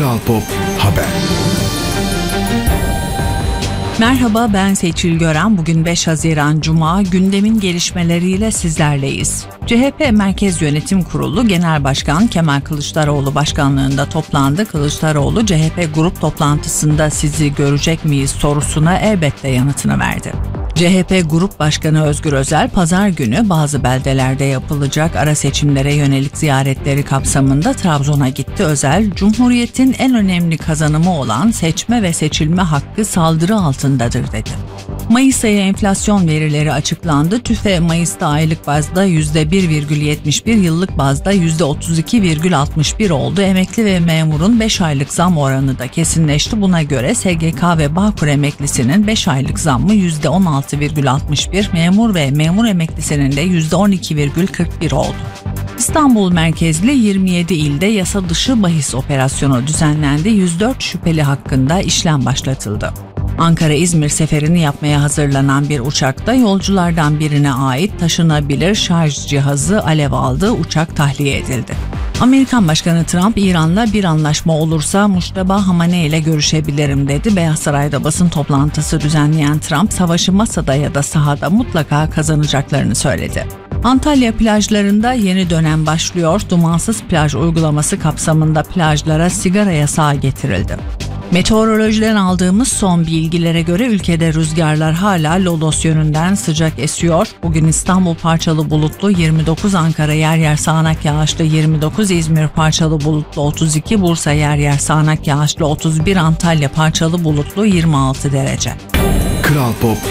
Kral Pop Haber. Merhaba, ben Seçil Gören. Bugün 5 Haziran Cuma, gündemin gelişmeleriyle sizlerleyiz. CHP Merkez Yönetim Kurulu Genel Başkan Kemal Kılıçdaroğlu başkanlığında toplandı. Kılıçdaroğlu, CHP grup toplantısında sizi görecek miyiz sorusuna elbette yanıtını verdi. CHP Grup Başkanı Özgür Özel, pazar günü bazı beldelerde yapılacak ara seçimlere yönelik ziyaretleri kapsamında Trabzon'a gitti. Özel, Cumhuriyet'in en önemli kazanımı olan seçme ve seçilme hakkı saldırı altındadır dedi. Mayıs ayı enflasyon verileri açıklandı. TÜFE Mayıs'ta aylık bazda %1,71, yıllık bazda %32,61 oldu. Emekli ve memurun 5 aylık zam oranı da kesinleşti. Buna göre SGK ve Bağkur emeklisinin 5 aylık zammı %16,61, memur ve memur emeklisinin de %12,41 oldu. İstanbul merkezli 27 ilde yasa dışı bahis operasyonu düzenlendi. 104 şüpheli hakkında işlem başlatıldı. Ankara-İzmir seferini yapmaya hazırlanan bir uçakta yolculardan birine ait taşınabilir şarj cihazı alev aldı, uçak tahliye edildi. Amerikan Başkanı Trump, İran'la bir anlaşma olursa Muştaba Hamane ile görüşebilirim dedi. Beyaz Saray'da basın toplantısı düzenleyen Trump, savaşı masada ya da sahada mutlaka kazanacaklarını söyledi. Antalya plajlarında yeni dönem başlıyor. Dumansız plaj uygulaması kapsamında plajlara sigara yasağı getirildi. Meteorolojiden aldığımız son bilgilere göre ülkede rüzgarlar hala lodos yönünden sıcak esiyor. Bugün İstanbul parçalı bulutlu 29, Ankara yer yer sağanak yağışlı 29, İzmir parçalı bulutlu 32, Bursa yer yer sağanak yağışlı 31, Antalya parçalı bulutlu 26 derece. Kral Pop